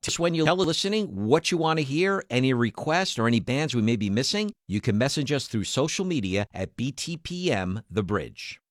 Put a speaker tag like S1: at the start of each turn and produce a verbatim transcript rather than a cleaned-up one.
S1: Just when you're listening, what you want to hear, any requests, or any bands we may be missing, you can message us through social media at B T P M The Bridge.